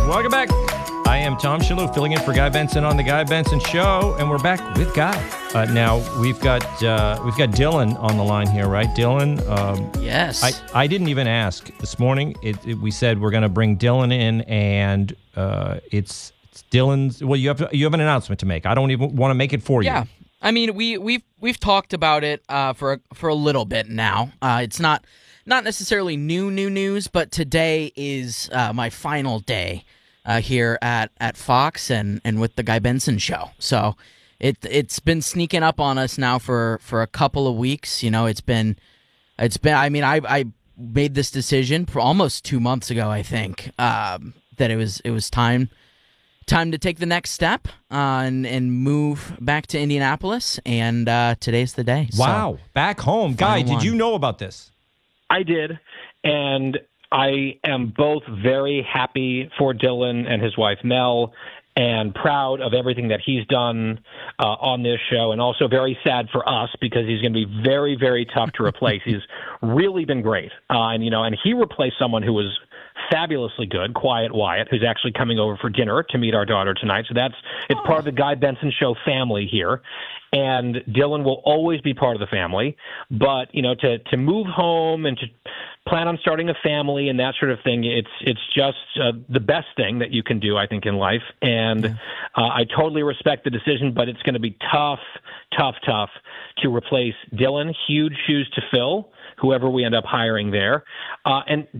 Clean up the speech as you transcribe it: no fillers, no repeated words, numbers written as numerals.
Welcome back. I am Tom Shalhoub, filling in for Guy Benson on the Guy Benson Show, and we're back with Guy. Now we've got Dylan on the line here, right? Dylan. Yes. I didn't even ask this morning. We said we're going to bring Dylan in, and it's Dylan's. Well, you have an announcement to make. I don't even want to make it for you. Yeah. I mean, we've talked about it for a little bit now. It's not necessarily new news, but today is my final day here at Fox and with the Guy Benson Show. So it's been sneaking up on us now for a couple of weeks. You know, it's been. I mean, I made this decision for almost 2 months ago. I think that it was time to take the next step and move back to Indianapolis. And today's the day. Wow, so, back home, Guy. Did you know about this? I did, and I am both very happy for Dylan and his wife Mel, and proud of everything that he's done on this show, and also very sad for us because he's going to be very, very tough to replace. He's really been great, and he replaced someone who was fabulously good, Quiet Wyatt, who's actually coming over for dinner to meet our daughter tonight. So it's part of the Guy Benson Show family here. And Dylan will always be part of the family. But, to move home and to plan on starting a family and that sort of thing, it's just the best thing that you can do, I think, in life. And I totally respect the decision, but it's going to be tough to replace Dylan. Huge shoes to fill, whoever we end up hiring there. And